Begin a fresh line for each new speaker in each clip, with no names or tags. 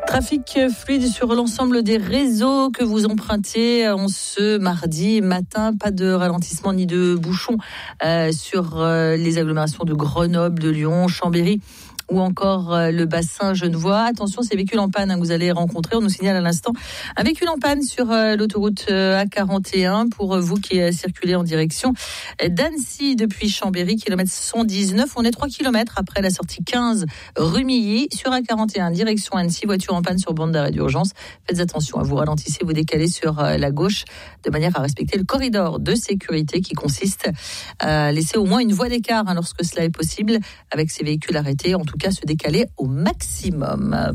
Trafic fluide sur l'ensemble des réseaux que vous empruntez en ce mardi matin. Pas de ralentissement ni de bouchons sur les agglomérations de Grenoble, de Lyon, Chambéry ou encore le bassin genevois. Attention, ces véhicules en panne que vous allez rencontrer. On nous signale à l'instant un véhicule en panne sur l'autoroute A41 pour vous qui circulez en direction d'Annecy depuis Chambéry, kilomètre 119. On est 3 km après la sortie 15 rue Milly sur A41, direction Annecy. Voiture en panne sur bande d'arrêt d'urgence. Faites attention, vous ralentissez, vous décalez sur la gauche de manière à respecter le corridor de sécurité qui consiste à laisser au moins une voie d'écart lorsque cela est possible avec ces véhicules arrêtés. En tout cas, se décaler au maximum.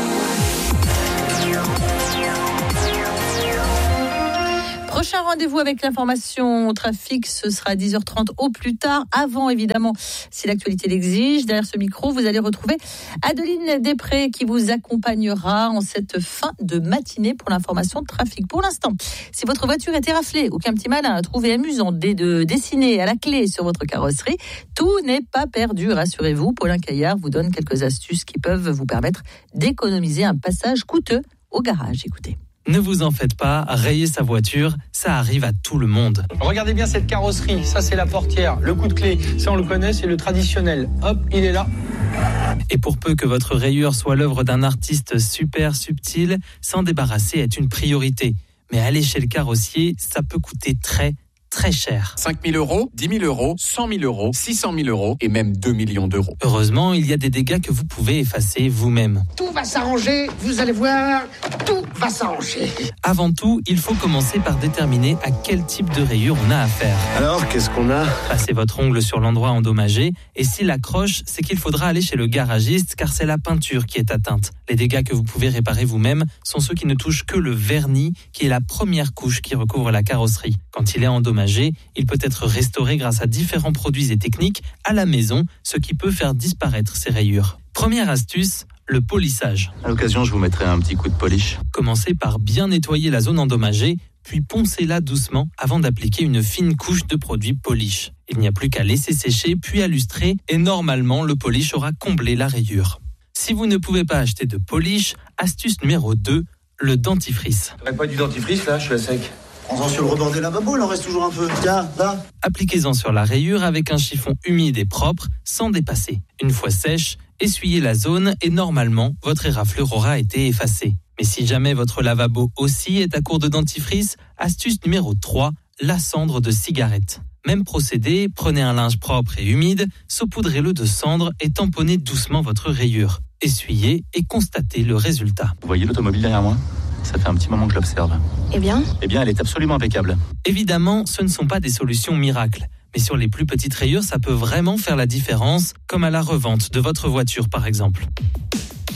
Prochain rendez-vous avec l'information trafic, ce sera à 10h30 au plus tard, avant évidemment, si l'actualité l'exige. Derrière ce micro, vous allez retrouver Adeline Després qui vous accompagnera en cette fin de matinée pour l'information trafic. Pour l'instant, si votre voiture était raflée ou qu'un petit malin a trouvé amusant de dessiner à la clé sur votre carrosserie, tout n'est pas perdu, rassurez-vous. Paulin Caillard vous donne quelques astuces qui peuvent vous permettre d'économiser un passage coûteux au garage. Écoutez.
Ne vous en faites pas, rayer sa voiture, ça arrive à tout le monde.
Regardez bien cette carrosserie, ça c'est la portière, le coup de clé, ça on le connaît, c'est le traditionnel. Hop, il est là.
Et pour peu que votre rayure soit l'œuvre d'un artiste super subtil, s'en débarrasser est une priorité. Mais aller chez le carrossier, ça peut coûter très cher.
5 000 euros, 10 000 euros, 100 000 euros, 600 000 euros et même 2 millions d'euros.
Heureusement, il y a des dégâts que vous pouvez effacer vous-même.
Tout va s'arranger, vous allez voir, tout va s'arranger.
Avant tout, il faut commencer par déterminer à quel type de rayure on a affaire.
Alors, qu'est-ce qu'on a ?
Passez votre ongle sur l'endroit endommagé et s'il accroche, c'est qu'il faudra aller chez le garagiste car c'est la peinture qui est atteinte. Les dégâts que vous pouvez réparer vous-même sont ceux qui ne touchent que le vernis, qui est la première couche qui recouvre la carrosserie. Quand il est endommagé, il peut être restauré grâce à différents produits et techniques à la maison, ce qui peut faire disparaître ces rayures. Première astuce, le polissage.
À l'occasion, je vous mettrai un petit coup de polish.
Commencez par bien nettoyer la zone endommagée, puis poncez-la doucement avant d'appliquer une fine couche de produit polish. Il n'y a plus qu'à laisser sécher, puis à lustrer, et normalement, le polish aura comblé la rayure. Si vous ne pouvez pas acheter de polish, astuce numéro 2, le dentifrice.
T'aurais pas du dentifrice là, je suis à sec.
Prends-en sur le rebord des lavabos, il en reste toujours un peu. Tiens, là.
Appliquez-en sur la rayure avec un chiffon humide et propre, sans dépasser. Une fois sèche, essuyez la zone et normalement, votre éraflure aura été effacée. Mais si jamais votre lavabo aussi est à court de dentifrice, astuce numéro 3, la cendre de cigarette. Même procédé, prenez un linge propre et humide, saupoudrez-le de cendre et tamponnez doucement votre rayure. Essuyez et constatez le résultat.
Vous voyez l'automobile derrière moi ? Ça fait un petit moment que je l'observe.
Eh bien,
elle est absolument impeccable.
Évidemment, ce ne sont pas des solutions miracles. Mais sur les plus petites rayures, ça peut vraiment faire la différence, comme à la revente de votre voiture par exemple.